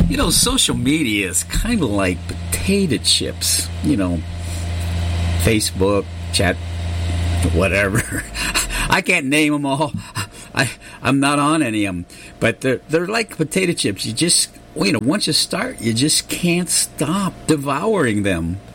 Social media is kind of like potato chips. Facebook, chat, whatever. I can't name them all. I'm not on any of them. But they're like potato chips. You just, once you start, you just can't stop devouring them.